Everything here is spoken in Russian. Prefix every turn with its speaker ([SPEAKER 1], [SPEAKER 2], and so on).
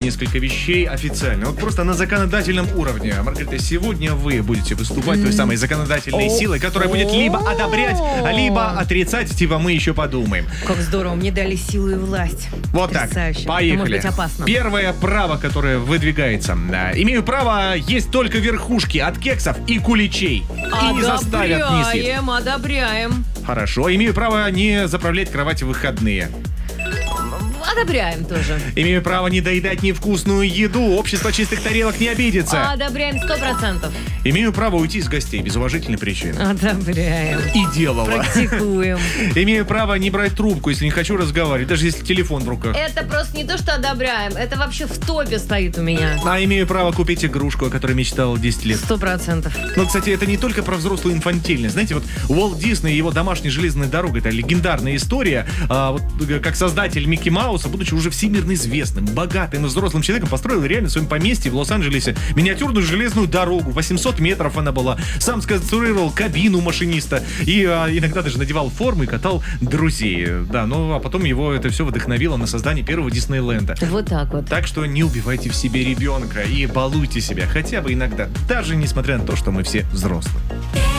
[SPEAKER 1] несколько вещей официально. Вот просто на законодательном уровне. Маргарита, сегодня вы будете выступать той самой законодательной силой, которая будет либо одобрять, либо отрицать, типа мы еще подумаем.
[SPEAKER 2] Как здорово, мне дали силу и власть.
[SPEAKER 1] Вот так, поехали.
[SPEAKER 2] Может быть опасно.
[SPEAKER 1] Первое право, которое выдвигается. Имею право есть только верхушки от кексов и куличей. И не заставят нести.
[SPEAKER 2] Одобряем.
[SPEAKER 1] Хорошо. Имею право не заправлять кровать в выходные.
[SPEAKER 2] Одобряем тоже.
[SPEAKER 1] Имею право не доедать невкусную еду. Общество чистых тарелок не обидится.
[SPEAKER 2] Одобряем 100%.
[SPEAKER 1] Имею право уйти с гостей без уважительной причины.
[SPEAKER 2] Одобряем.
[SPEAKER 1] И делала.
[SPEAKER 2] Практикуем.
[SPEAKER 1] Имею право не брать трубку, если не хочу разговаривать, даже если телефон в руках.
[SPEAKER 2] Это просто не то, что одобряем, это вообще в топе стоит у меня.
[SPEAKER 1] А имею право купить игрушку, о которой мечтал 10 лет.
[SPEAKER 2] 100%.
[SPEAKER 1] Но, кстати, это не только про взрослую инфантильность. Знаете, вот Уолт Дисней и его домашняя железная дорога — это легендарная история. Вот как создатель Микки Мауса, будучи уже всемирно известным, богатым и взрослым человеком, построил реально в своем поместье в Лос-Анджелесе миниатюрную железную дорогу. 800 метров она была. Сам сконструировал кабину машиниста. И иногда даже надевал форму и катал друзей. Да, ну а потом его это все вдохновило на создание первого Диснейленда.
[SPEAKER 2] Вот так вот.
[SPEAKER 1] Так что не убивайте в себе ребенка и балуйте себя хотя бы иногда, даже несмотря на то, что мы все взрослые.